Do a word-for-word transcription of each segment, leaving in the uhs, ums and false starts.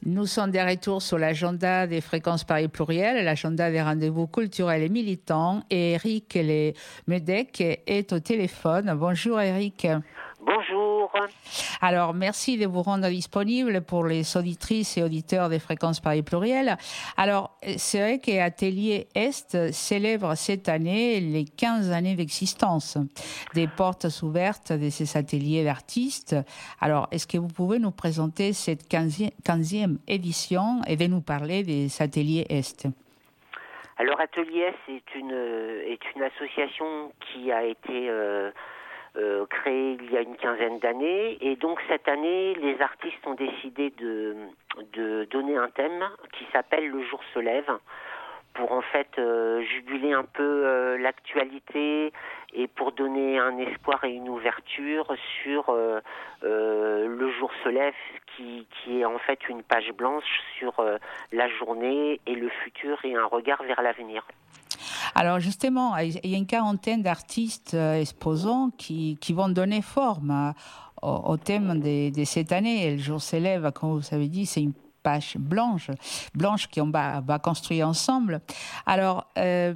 Nous sommes de retour sur l'agenda des fréquences Paris Pluriel, l'agenda des rendez-vous culturels et militants. Et Eric Medec est au téléphone. Bonjour Eric. Bonjour. Alors, merci de vous rendre disponible pour les auditrices et auditeurs des fréquences Paris Pluriel. Alors, c'est vrai qu'Atelier Est célèbre cette année les quinze années d'existence des portes ouvertes de ces ateliers d'artistes. Alors, est-ce que vous pouvez nous présenter cette quinzième édition et de nous parler des Ateliers Est? Alors, Atelier Est est une, est une association qui a été... Euh, Euh, créé il y a une quinzaine d'années, et donc cette année les artistes ont décidé de, de donner un thème qui s'appelle Le jour se lève, pour en fait euh, juguler un peu euh, l'actualité et pour donner un espoir et une ouverture sur euh, euh, Le jour se lève, qui, qui est en fait une page blanche sur euh, la journée et le futur et un regard vers l'avenir. Alors justement, il y a une quarantaine d'artistes exposants qui, qui vont donner forme à, au, au thème de, de cette année. Le jour s'élève, comme vous avez dit, c'est une page blanche, blanche qu'on va, va construire ensemble. Alors, euh,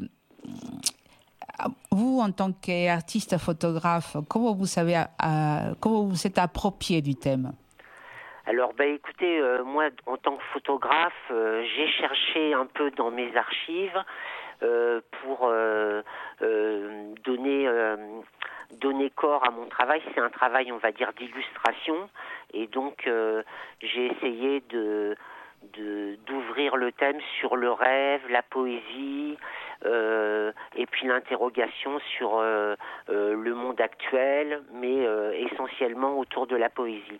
vous, en tant qu'artiste photographe, comment vous savez, euh, comment vous êtes approprié du thème? Alors, bah, écoutez, euh, moi, en tant que photographe, euh, j'ai cherché un peu dans mes archives euh, pour euh, euh, donner, euh, donner corps à mon travail. C'est un travail, on va dire, d'illustration. Et donc, euh, j'ai essayé de, de, d'ouvrir le thème sur le rêve, la poésie, euh, et puis l'interrogation sur euh, euh, le monde actuel, mais euh, essentiellement autour de la poésie.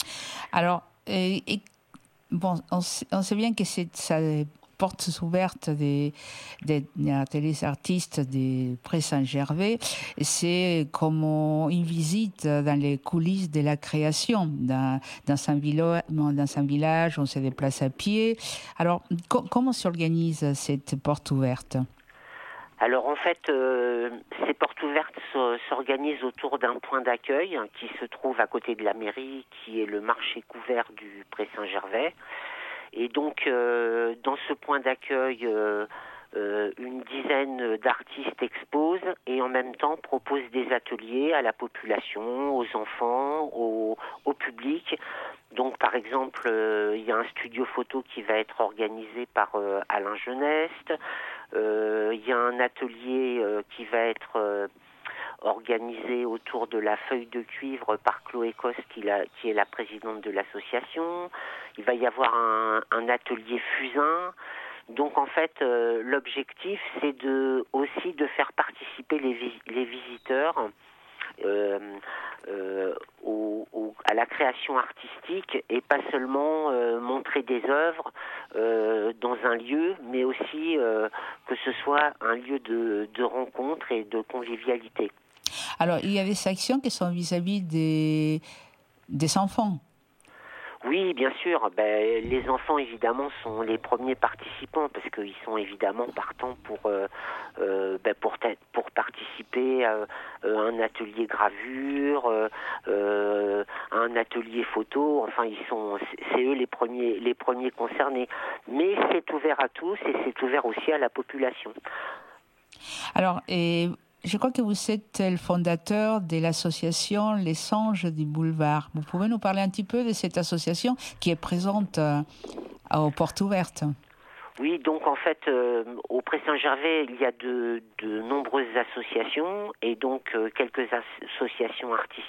Alors, et, et, bon, on sait, on sait bien que c'est ça portes ouvertes des, des, des ateliers artistes des Pré Saint-Gervais. C'est comme une visite dans les coulisses de la création. Dans, dans, un, village, dans un village, on se déplace à pied. Alors, co- comment s'organise cette porte ouverte ? Alors en fait, euh, ces portes ouvertes s'organisent autour d'un point d'accueil qui se trouve à côté de la mairie, qui est le marché couvert du Pré Saint-Gervais. Et donc, euh, dans ce point d'accueil, euh, euh, une dizaine d'artistes exposent et en même temps proposent des ateliers à la population, aux enfants, au, au public. Donc, par exemple, euh, il y a un studio photo qui va être organisé par euh, Alain Geneste. Euh, il y a un atelier euh, qui va être euh, organisé autour de la feuille de cuivre par Chloé Coste, qui, la, qui est la présidente de l'association. Il va y avoir un, un atelier fusain. Donc en fait, euh, l'objectif, c'est de, aussi de faire participer les, vis- les visiteurs euh, euh, au, au, à la création artistique, et pas seulement euh, montrer des œuvres euh, dans un lieu, mais aussi euh, que ce soit un lieu de, de rencontre et de convivialité. Alors, il y a des actions qui sont vis-à-vis des, des enfants. Oui, bien sûr. Ben, les enfants, évidemment, sont les premiers participants parce qu'ils sont évidemment partants pour euh, euh, ben, pour, pour participer à, à un atelier gravure, euh, euh, à un atelier photo. Enfin, ils sont, c'est eux les premiers, les premiers concernés. Mais c'est ouvert à tous et c'est ouvert aussi à la population. Alors, et je crois que vous êtes le fondateur de l'association Les Anges du Boulevard. Vous pouvez nous parler un petit peu de cette association qui est présente euh, aux Portes Ouvertes? Oui, donc en fait, euh, au Pré Saint-Gervais, il y a de, de nombreuses associations et donc euh, quelques associations